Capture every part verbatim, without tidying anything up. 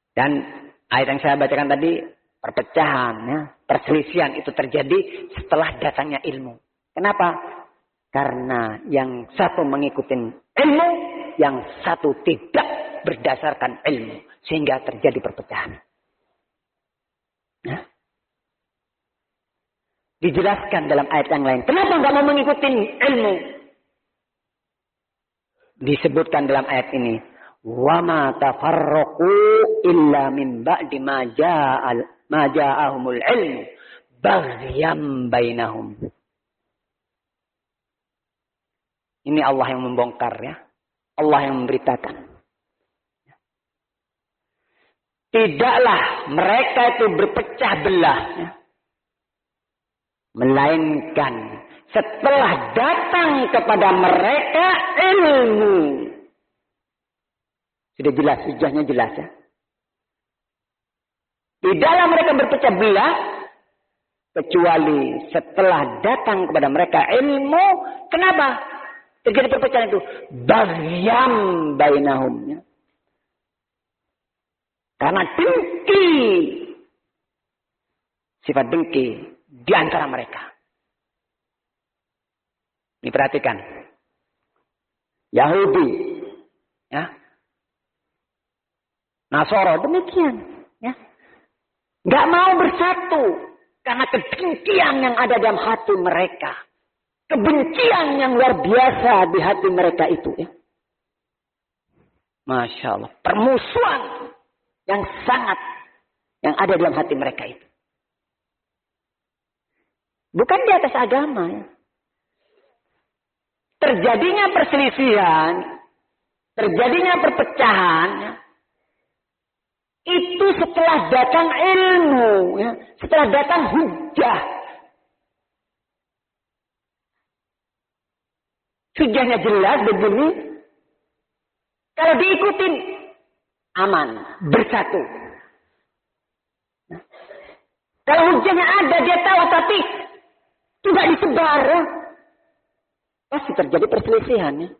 Dan ayat yang saya bacakan tadi, perpecahan, ya, perselisihan itu terjadi setelah datangnya ilmu. Kenapa? Karena yang satu mengikuti ilmu, yang satu tidak berdasarkan ilmu. Sehingga terjadi perpecahan. Ya. Dijelaskan dalam ayat yang lain. Kenapa nggak mau mengikuti ilmu? Disebutkan dalam ayat ini. Wa ma tafarraqu illa min ba'di ma ja'al ma ja'ahumul ilmu baghyam bainahum. Ini Allah yang membongkar, ya. Allah yang memberitakan. Tidaklah mereka itu berpecah belah, ya. Melainkan setelah datang kepada mereka ilmu. Sudah jelas, hujahnya jelas, ya. Tidaklah mereka berpecah belah kecuali setelah datang kepada mereka ilmu. Kenapa terjadi perpecahan itu? Baghyam bainahum, ya. Karena dengki. Sifat dengki di antara mereka. Diperhatikan. Yahudi, ya. Nasoro demikian, ya. Gak mau bersatu karena kedengkian yang ada dalam hati mereka. Kebencian yang luar biasa di hati mereka itu, ya. Masya Allah. Permusuhan yang sangat yang ada dalam hati mereka itu. Bukan di atas agama, ya. Terjadinya perselisihan, terjadinya perpecahan, ya, itu setelah datang ilmu, ya, setelah datang hujah. Hujahnya jelas begini. Kalau diikutin aman, bersatu. Nah, kalau hujahnya ada, dia tahu tapi tidak disebar, ya, pasti terjadi perselisihan, ya.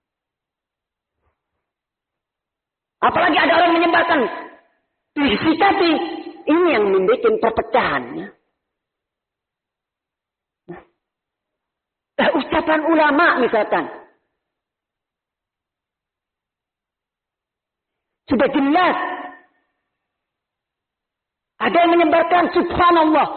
Apalagi ada orang menyebarkan tapi ini yang membuat perpecahan, ya. Nah, ucapan ulama misalkan sudah jelas ada yang menyebarkan subhanallah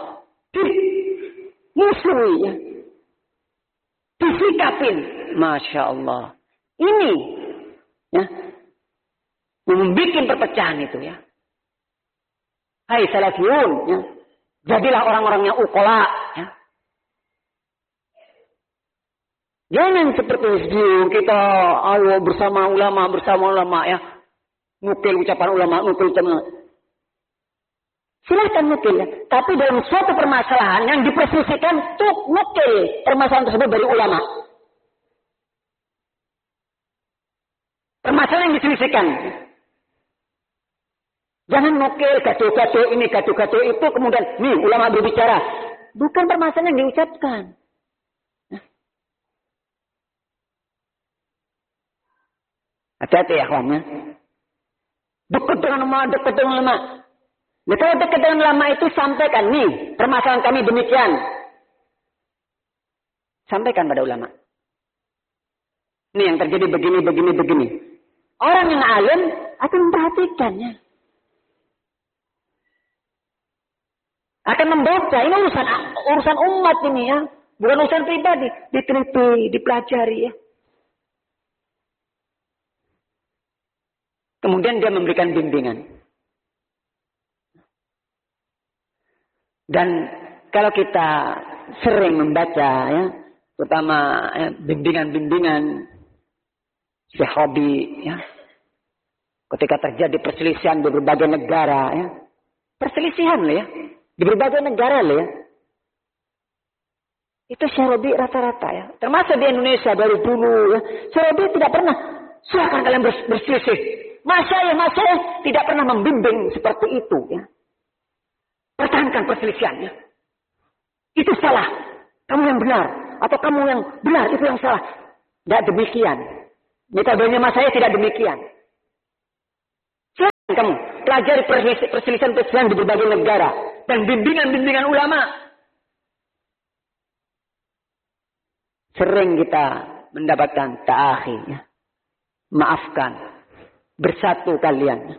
musuh, ya. Disikapin, masya Allah. Ini, ya, membuat perpecahan itu, ya. Hai salafiyun, ya. Jadilah orang-orang yang ukola, ya. Jangan seperti itu kita ayo bersama ulama, bersama ulama, ya. Nukil ucapan ulama, nukil ucapan. Silahkan nukil, ya. Tapi dalam suatu permasalahan yang diperselisihkan tuh nukil permasalahan tersebut dari ulama. Permasalahan yang diselisihkan. Jangan nukil gaduh-gaduh ini, gaduh-gaduh itu, kemudian nih ulama berbicara. Bukan permasalahan yang diucapkan. Hati-hati ya kawan, ya. Dekat dengan ulama, dekat dengan ulama. Nah, kalau dekat dengan ulama itu sampaikan, nih permasalahan kami demikian. Sampaikan pada ulama. Ini yang terjadi begini, begini, begini. Orang yang alim akan memperhatikannya. Akan membaca, ini urusan urusan umat ini, ya. Bukan urusan pribadi. Diteliti, dipelajari, ya. Kemudian dia memberikan bimbingan. Dan kalau kita sering membaca, ya, terutama ya, bimbingan-bimbingan sahabi, ya, ketika terjadi perselisihan di berbagai negara, ya, perselisihan lah, ya, di berbagai negara lah, ya, itu sahabi rata-rata, ya, termasuk di Indonesia dari dulu, ya, sahabi tidak pernah silakan kalian berselisih. Masyayikh, masyayikh tidak pernah membimbing seperti itu, ya. Pertahankan perselisihannya. Itu salah. Kamu yang benar. Atau kamu yang benar, itu yang salah. Tidak demikian. Metodenya masyayikh tidak demikian. Silakan kamu. pelajari perselisihan-perselisihan di berbagai negara. Dan bimbingan-bimbingan ulama. Sering kita mendapatkan ta'akhi. Ya. Maafkan. Bersatu kalian.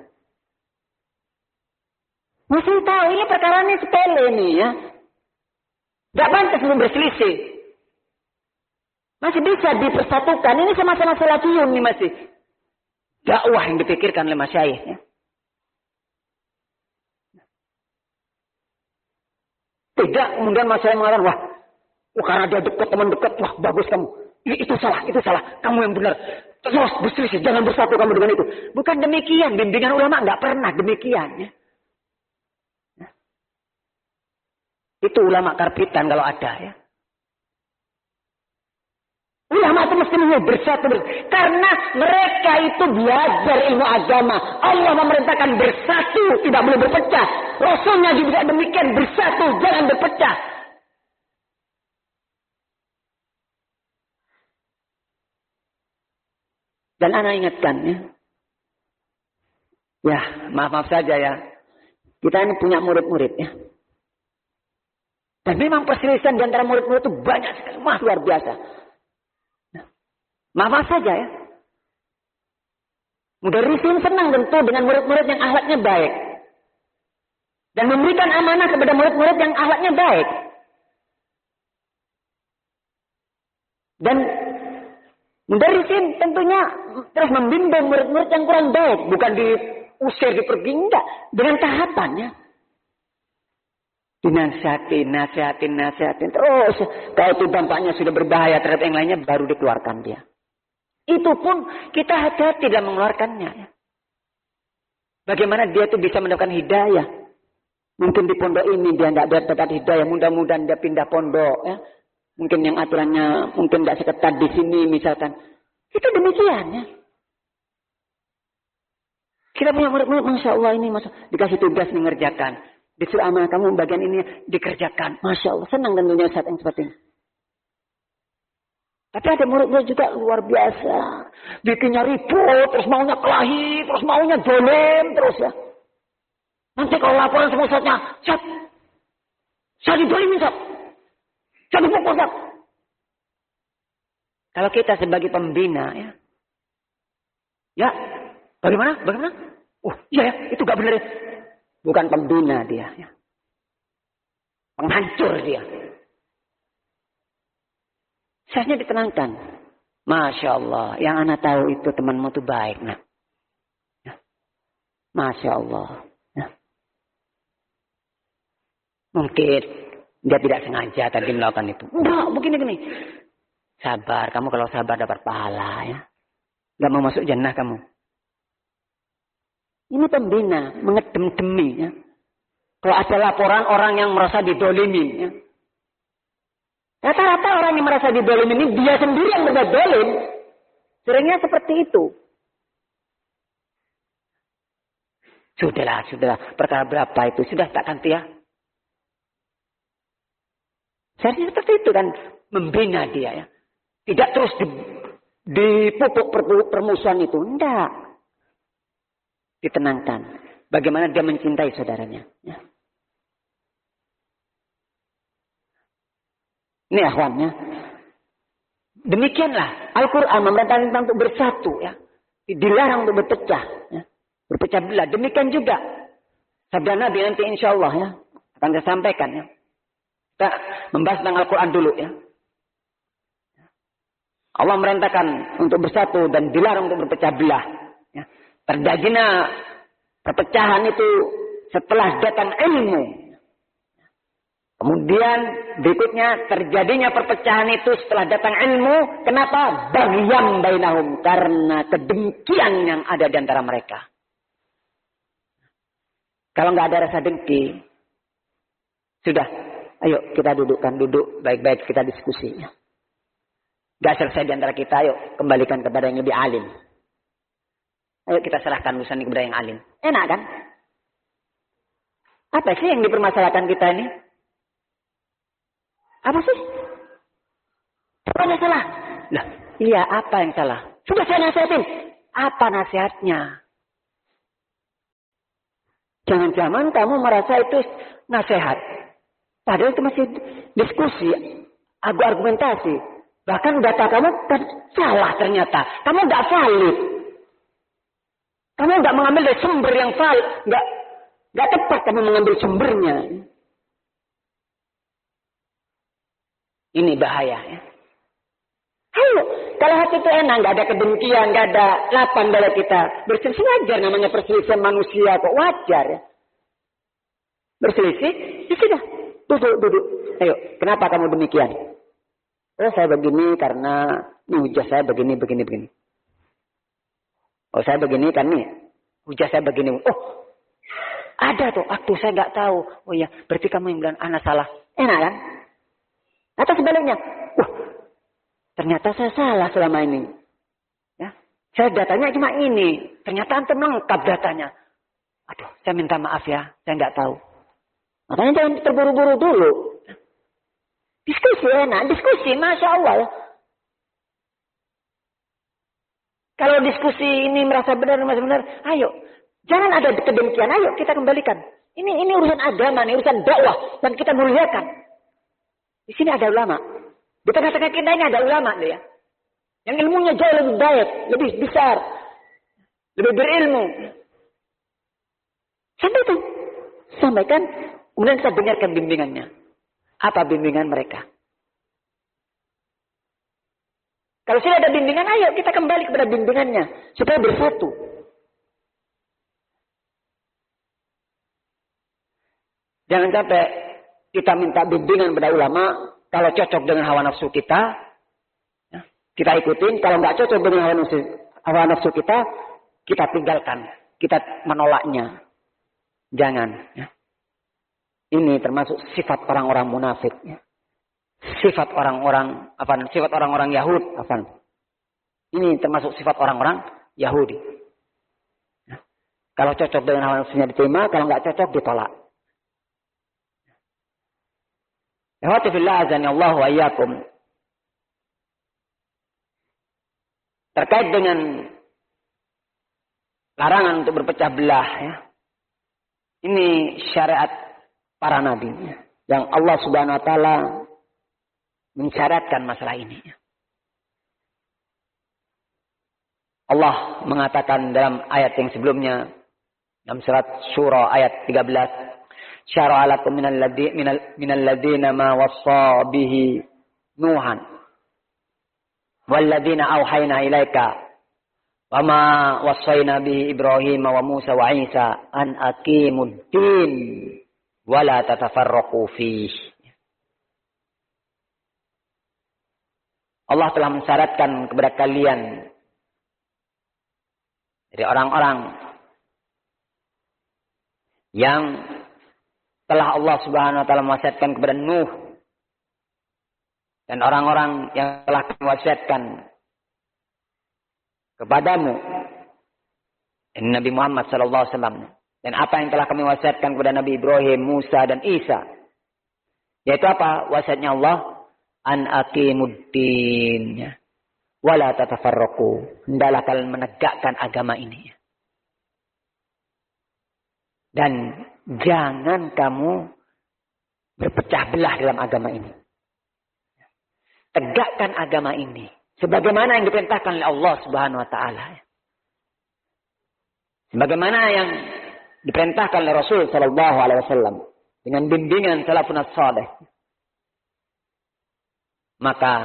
Masih tahu ini perkara ini sepele ini ya. Gak pantas untuk berselisih. Masih bisa dipersatukan. Ini sama-sama salafiyun nih masih. Dakwah yang dipikirkan oleh masyayikh ya. Tidak kemudian masyayikh mengatakan, wah, wah karena dia dekat, teman dekat, wah bagus kamu. Itu salah, itu salah. Kamu yang benar. Terus berselisih, jangan bersatu kamu dengan itu. Bukan demikian. Bimbingan ulama nggak pernah demikian. Ya. Itu ulama karbitan kalau ada ya. Ulama itu mesti bersatu, bersatu. Karena mereka itu belajar ilmu agama. Allah memerintahkan bersatu, tidak boleh berpecah. Rasulnya juga demikian, bersatu, jangan berpecah. Dan anak ingatkan ya. Ya, maaf-maaf saja ya. Kita ini punya murid-murid ya. Dan memang perselisihan di antara murid-murid itu banyak sekali. Wah, luar biasa. Nah, maaf-maaf saja ya. Mudarrisin senang tentu dengan murid-murid yang akhlaknya baik. Dan memberikan amanah kepada murid-murid yang akhlaknya baik. Dan mudarrisin tentunya terus membimbing murid-murid yang kurang baik. Bukan diusir, dipergi. Enggak. Dengan tahapannya. Dinasihatin, nasihatin, nasihatin. Terus kalau itu dampaknya sudah berbahaya terhadap yang lainnya, baru dikeluarkan dia. Itu pun kita hati-hati dalam mengeluarkannya. Bagaimana dia itu bisa mendapatkan hidayah. Mungkin di pondok ini dia tidak dapat hidayah. Mudah-mudahan dia pindah pondok. Ya. Mungkin yang aturannya mungkin tidak seketat di sini misalkan. Itu demikian ya. Kita punya murid-murid, Masya Allah ini masa dikasih tugas mengerjakan. Disuruh amanah kamu bagian ini dikerjakan. Masya Allah, senang tentunya saat yang seperti ini. Tapi ada murid-murid juga luar biasa. Bikinnya ribut, terus maunya kelahi, terus maunya dolim, terus ya. Nanti kalau laporan sama ustadznya, Ustaz, saya didolimin, Ustaz. Saya dipukul, Ustaz. Kalau kita sebagai pembina, ya. Ya, bagaimana? Bagaimana? Oh, iya ya, itu gak benar ya. Bukan pembina dia. Ya. Penghancur dia. Seharusnya ditenangkan. Masya Allah. Yang anak tahu itu temanmu itu baik. Nah. Ya. Masya Allah. Ya. Mungkin dia tidak sengaja tadi melakukan itu. Enggak, begini-gini. Sabar. Kamu kalau sabar dapat pahala. Ya. Gak mau masuk jannah kamu. Ini pembina, mengedem-demi. Ya. Kalau ada laporan orang yang merasa didolimin. Ya. Rata-rata orang yang merasa didolimin ini dia sendiri yang berbuat dolim. Seringnya seperti itu. Sudahlah, sudahlah. Perkara berapa itu? Sudah tak ganti ya? Seharusnya seperti itu kan. Membina dia ya. Tidak terus dipupuk permusuhan itu. Tidak. Ditenangkan. Bagaimana dia mencintai saudaranya. Ya. Ini akhwannya. Demikianlah. Al-Quran memerintahkan tentang untuk bersatu. Ya. Dilarang untuk berpecah. Ya. Berpecah belah. Demikian juga. Sabda Nabi nanti insya Allah. Ya. Akan saya sampaikan. Ya. Kita membahas tentang Al-Quran dulu. Ya. Allah merintahkan untuk bersatu dan dilarang untuk berpecah belah. Ya. Terjadinya perpecahan itu setelah datang ilmu. Kemudian berikutnya terjadinya perpecahan itu setelah datang ilmu. Kenapa? Baghyan bainahum. Karena kedengkian yang ada di antara mereka. Kalau nggak ada rasa dengki, sudah. Ayo kita dudukkan, duduk baik-baik kita diskusinya. Gak selesai di antara kita, ayo kembalikan kepada yang lebih alim. Ayo kita serahkan urusan ini kepada yang alim. Enak kan? Apa sih yang dipermasalahkan kita ini? Apa sih? Apa yang salah? Lah, iya apa yang salah? Sudah saya nasihatin. Apa nasihatnya? Jangan-jangan kamu merasa itu nasihat. Padahal itu masih diskusi, argumentasi. Bahkan data kamu kan salah ternyata. Kamu nggak valid. Kamu nggak mengambil dari sumber yang valid. Nggak, nggak tepat kamu mengambil sumbernya. Ini bahaya ya. Ayo, kalau hati itu enak, nggak ada kedengkian, nggak ada lapang dari kita. Berselisih wajar, namanya perselisihan manusia kok wajar ya. Berselisih, ya sudah, duduk, duduk. Ayo, kenapa kamu demikian? Oh, saya begini karena ini hujah saya begini, begini, begini. Oh, saya begini kan nih, hujah saya begini. Oh, ada tuh, aktu saya nggak tahu. Oh iya, berarti kamu yang bilang anak salah. Enak kan? Atau sebaliknya, wah, ternyata saya salah selama ini. Ya, saya datanya cuma ini. Ternyata antum lengkap datanya. Aduh, saya minta maaf ya, saya nggak tahu. Makanya jangan terburu-buru dulu. Diskusi enak, diskusi, masya Allah ya. Kalau diskusi ini merasa benar, merasa benar, ayo, jangan ada kedengkian, ayo kita kembalikan. Ini ini urusan agama, ini urusan dakwah, dan kita muliakan. Di sini ada ulama. Di tengah-tengah kita ini ada ulama ya. Yang ilmunya jauh lebih baik, lebih besar, lebih berilmu. Sampaikan, sampaikan. Kemudian kita dengarkan bimbingannya. Apa bimbingan mereka? Kalau sudah ada bimbingan, ayo kita kembali kepada bimbingannya supaya bersatu. Jangan sampai kita minta bimbingan pada ulama, kalau cocok dengan hawa nafsu kita, ya, kita ikutin. Kalau nggak cocok dengan hawa nafsu, hawa nafsu kita, kita tinggalkan, kita menolaknya. Jangan. Ya. Ini termasuk sifat orang-orang munafik. Ya. Sifat orang-orang apa? Sifat orang-orang Yahudi. Apa? Ini termasuk sifat orang-orang Yahudi. Ya. Kalau cocok dengan hawa nafsunya diterima, kalau nggak cocok ditolak. Ikhwati fillah azani Allah wa iyyakum. Terkait dengan larangan untuk berpecah belah ya. Ini syariat para nabi ya. Yang Allah Subhanahu wa taala mensyaratkan masalah ini. Allah mengatakan dalam ayat yang sebelumnya dalam surat Syura ayat tiga belas, syara'a lakum minal ladzi minal minal ladzina ma wassa bihi Nuhan wal ladzina auhayna ilaika wa ma wassayna bihi Ibrahim wa Musa wa Isa an aqimud din wa la tatafarraqu fihi. Allah telah mensyaratkan kepada kalian dari orang-orang yang telah Allah Subhanahu wa taala mewasiatkan kepada Nuh dan orang-orang yang telah mewasiatkan kepadamu Nabi Muhammad sallallahu alaihi wasallam, dan apa yang telah kami wasiatkan kepada Nabi Ibrahim, Musa dan Isa, yaitu apa wasiatnya Allah, an aqimuddin wala tatafarraqu, hendaklah kalian menegakkan agama ini dan jangan kamu berpecah belah dalam agama ini. Tegakkan agama ini sebagaimana yang diperintahkan oleh Allah Subhanahu wa taala. Sebagaimana yang diperintahkan oleh Rasul sallallahu alaihi wasallam dengan bimbingan salafun salih. Maka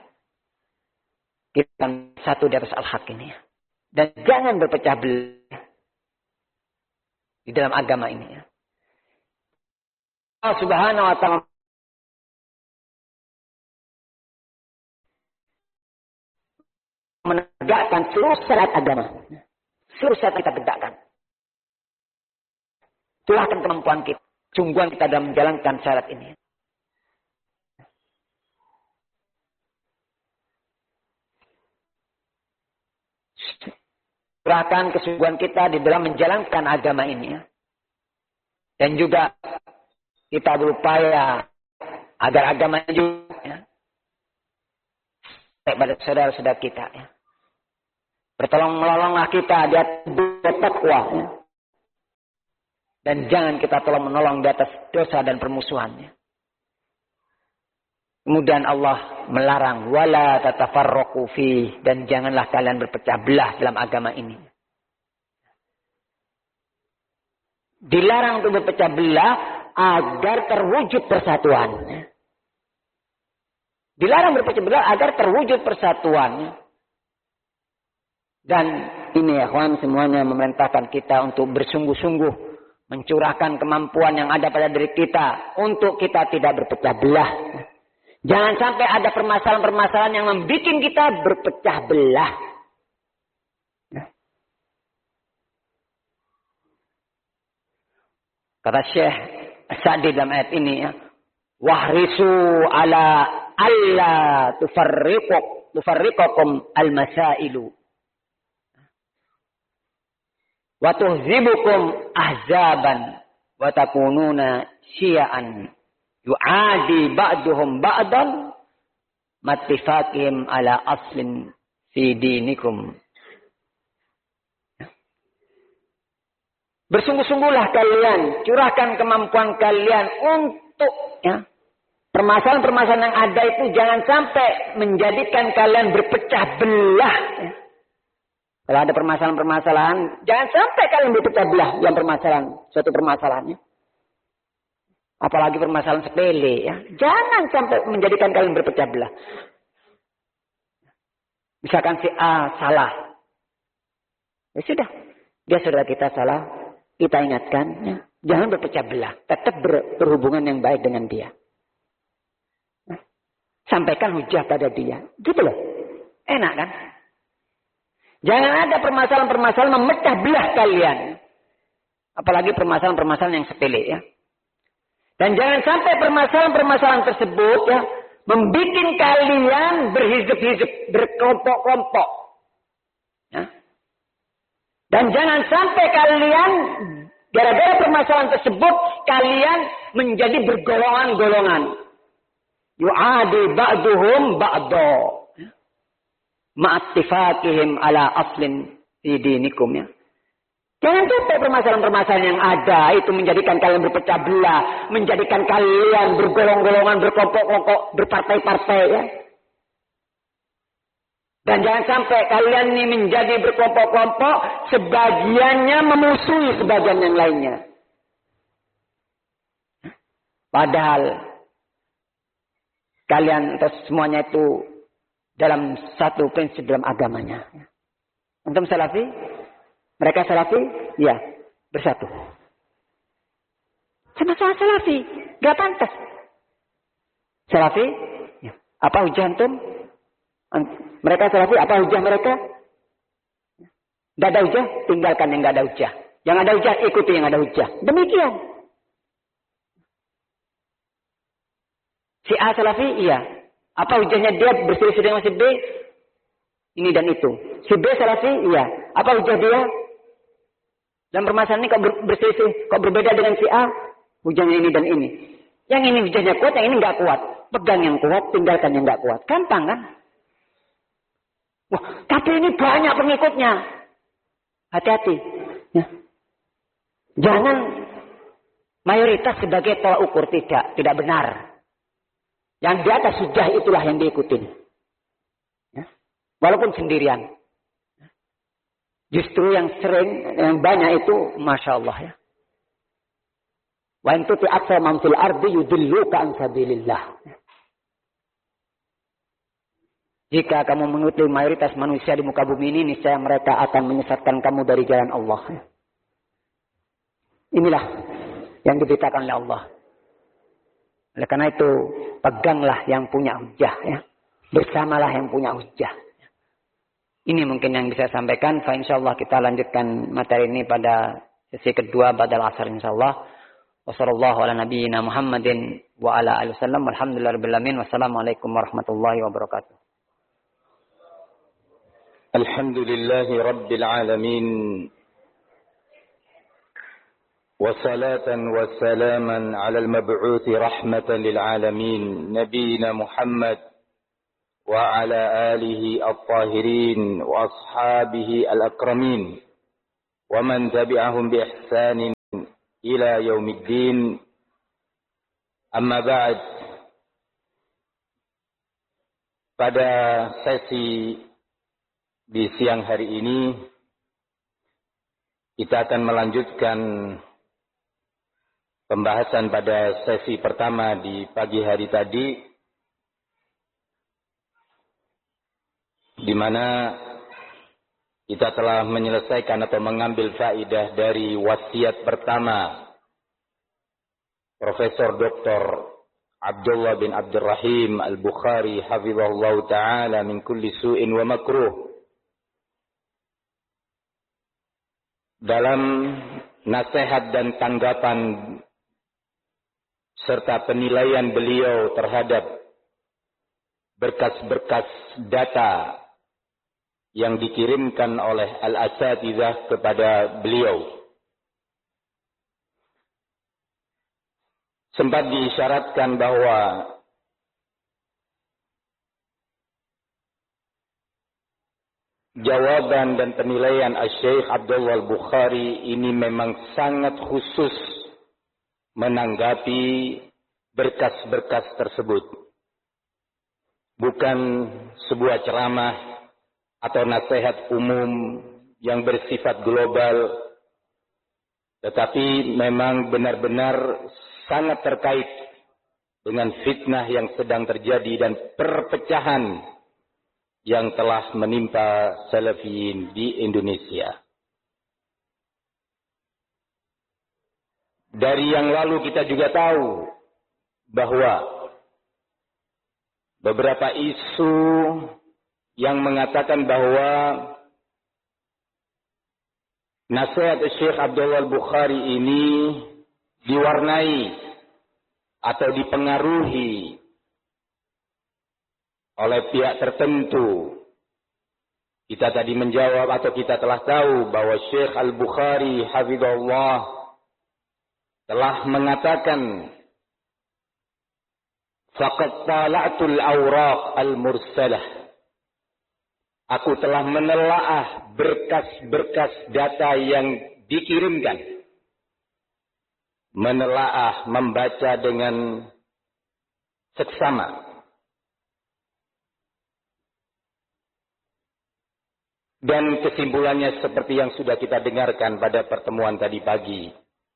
kita satu di atas al-haq ini. Dan jangan berpecah belah di dalam agama ini ya. Allah Subhanahu wa taala menegakkan seluruh syariat agama. Seluruh syariat kita tegakkan. Tuahkan kemampuan kita, sungguhan kita dalam menjalankan syariat ini. Serahkan kesungguhan kita di dalam menjalankan agama ini. Dan juga kita berupaya agar agama ini juga ya, pada saudara-saudara kita. Ya. Bertolong menolonglah kita di atas takwa. Ya. Dan jangan kita tolong menolong di atas dosa dan permusuhannya. Kemudian Allah melarang wala tatafarraqu fi, dan janganlah kalian berpecah belah dalam agama ini. Dilarang untuk berpecah belah agar terwujud persatuan. Dilarang berpecah belah agar terwujud persatuan. Dan ini ya kawan, semuanya memerintahkan kita untuk bersungguh-sungguh mencurahkan kemampuan yang ada pada diri kita untuk kita tidak berpecah belah. Jangan sampai ada permasalahan-permasalahan yang membuat kita berpecah belah. Kata Syekh Sa'di dalam ayat ini ya, wahrisu ala alla tufarriqu tufarriqakum al-masailu wa tuhzibukum ahzaban wa takununa syi'an yu'adi ba'duhum ba'dan mattifaqihim ala aslin fi dinikum. Bersungguh-sungguhlah kalian, curahkan kemampuan kalian untuk ya, permasalahan-permasalahan yang ada itu jangan sampai menjadikan kalian berpecah belah. Ya. Kalau ada permasalahan-permasalahan, jangan sampai kalian berpecah belah dalam permasalahan, suatu permasalahannya. Apalagi permasalahan sepele ya. Jangan sampai menjadikan kalian berpecah belah. Misalkan si A salah. Ya sudah, dia saudara kita salah. Kita ingatkan, ya, jangan berpecah belah. Tetap ber, berhubungan yang baik dengan dia. Nah, sampaikan hujah pada dia. Gitu loh. Enak kan? Jangan ada permasalahan-permasalahan memecah belah kalian. Apalagi permasalahan-permasalahan yang sepele ya. Dan jangan sampai permasalahan-permasalahan tersebut ya membuat kalian berhizib-hizib, berkelompok-kelompok. Ya. Dan jangan sampai kalian gara-gara permasalahan tersebut kalian menjadi bergolongan-golongan. Yu'adi ba'duhum ba'do. Ma'attifaqihim ala aslin fi dinikum ya. Jangan sampai permasalahan-permasalahan yang ada itu menjadikan kalian berpecah belah, menjadikan kalian bergolong-golongan, berkelompok-kelompok, berpartai-partai ya. Dan jangan sampai kalian ini menjadi berkelompok-kelompok, sebagiannya memusuhi sebagian yang lainnya. Padahal kalian atau semuanya itu dalam satu prinsip dalam agamanya. Antum salafi? Mereka salafi? Ya, bersatu. Sama-sama salafi, gak pantas. Salafi? Ya. Apa hujah antum? Mereka salafi, apa hujah mereka? Gak ada hujah, tinggalkan yang gak ada hujah. Yang ada hujah, ikuti yang ada hujah. Demikian. Si A salafi, iya. Apa hujahnya dia berselisih dengan si B? Ini dan itu. Si B salafi, iya. Apa hujah dia? Dan permasalahan ini kok berselisih, kok berbeda dengan si A? Hujahnya ini dan ini. Yang ini hujahnya kuat, yang ini nggak kuat. Pegang yang kuat, tinggalkan yang nggak kuat. Gampang kan? Wah, tapi ini banyak pengikutnya. Hati-hati. Ya. Jangan mayoritas sebagai tolak ukur. Tidak. Tidak benar. Yang di atas sudah itulah yang diikutin. Ya. Walaupun sendirian. Justru yang sering, yang banyak itu, Masya Allah ya. Wa in tuti aktsara man fil ardi yudilluka an sabilillah. Jika kamu mengikuti mayoritas manusia di muka bumi ini, niscaya mereka akan menyesatkan kamu dari jalan Allah. Inilah yang diberitakan oleh Allah. Oleh karena itu, peganglah yang punya hujah. Ya. Bersamalah yang punya hujah. Ini mungkin yang bisa saya sampaikan. Fa insyaallah kita lanjutkan materi ini pada sesi kedua badal asar insyaallah. Wassallallahu ala nabiyyina Muhammadin wa ala alihi wasallam. Walhamdulillahirabbil alamin. Wassalamualaikum warahmatullahi wabarakatuh. Alhamdulillahi rabbil alamin. وصلاة وسلاما على المبعوث رحمة للعالمين نبينا محمد وعلى آله الطاهرين وأصحابه الأكرمين ومن تبعهم بإحسان ila yaumiddin. Amma ba'd. Pada sesi di siang hari ini kita akan melanjutkan pembahasan pada sesi pertama di pagi hari tadi, di mana kita telah menyelesaikan atau mengambil faedah dari wasiat pertama Profesor Doktor Abdullah bin Abdurrahim Al-Bukhari hafizahullah ta'ala min kulli su'in wa makruh. Dalam nasihat dan tanggapan serta penilaian beliau terhadap berkas-berkas data yang dikirimkan oleh Al-Asatidzah kepada beliau. Sempat diisyaratkan bahwa jawaban dan penilaian Asy-Syaikh Abdullah Al-Bukhari ini memang sangat khusus menanggapi berkas-berkas tersebut. Bukan sebuah ceramah atau nasihat umum yang bersifat global, tetapi memang benar-benar sangat terkait dengan fitnah yang sedang terjadi dan perpecahan yang telah menimpa salafiyin di Indonesia. Dari yang lalu kita juga tahu bahwa beberapa isu yang mengatakan bahwa nasihat Syekh Abdullah Al-Bukhari ini diwarnai atau dipengaruhi oleh pihak tertentu. Kita tadi menjawab atau kita telah tahu bahwa Syekh Al-Bukhari hafizahullah telah mengatakan, faqad tala'tul awraq al-mursalah. Aku telah menelaah berkas-berkas data yang dikirimkan. Menelaah, membaca dengan seksama. Dan kesimpulannya seperti yang sudah kita dengarkan pada pertemuan tadi pagi.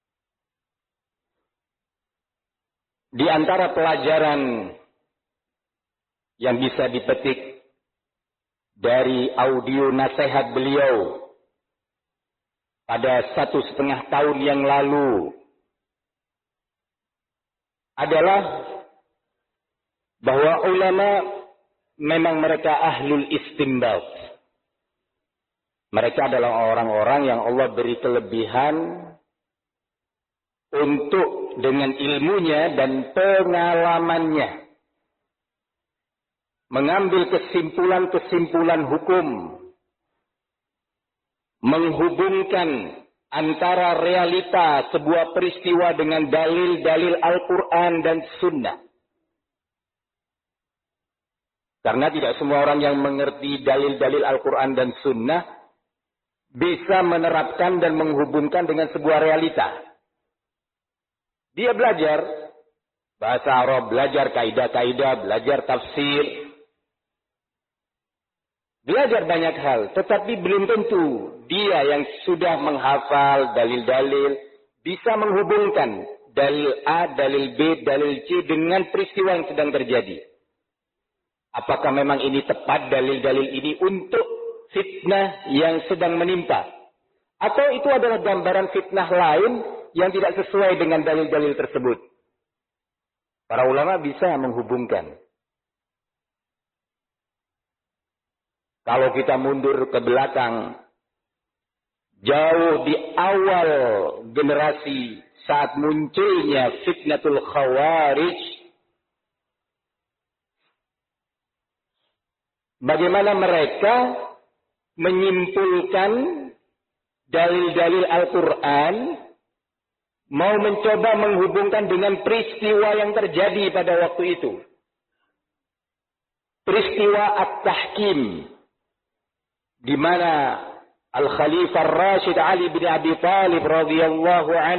Di antara pelajaran yang bisa dipetik dari audio nasihat beliau pada satu setengah tahun yang lalu adalah bahwa ulama memang mereka ahlul istinbat. Mereka adalah orang-orang yang Allah beri kelebihan untuk dengan ilmunya dan pengalamannya mengambil kesimpulan-kesimpulan hukum, menghubungkan antara realita sebuah peristiwa dengan dalil-dalil Al-Quran dan Sunnah. Karena tidak semua orang yang mengerti dalil-dalil Al-Quran dan Sunnah bisa menerapkan dan menghubungkan dengan sebuah realita. Dia belajar bahasa Arab, belajar kaidah-kaidah, belajar tafsir, belajar banyak hal, tetapi belum tentu dia yang sudah menghafal dalil-dalil bisa menghubungkan dalil A, dalil B, dalil C dengan peristiwa yang sedang terjadi. Apakah memang ini tepat dalil-dalil ini untuk fitnah yang sedang menimpa? Atau itu adalah gambaran fitnah lain yang tidak sesuai dengan dalil-dalil tersebut? Para ulama bisa menghubungkan. Kalau kita mundur ke belakang, jauh di awal generasi saat munculnya fitnatul khawarij, bagaimana mereka menyimpulkan dalil-dalil Al-Quran, mau mencoba menghubungkan dengan peristiwa yang terjadi pada waktu itu. Peristiwa At-Tahkim, di mana Al-Khalifah Rashid Ali bin Abi Thalib radhiyallahu anhu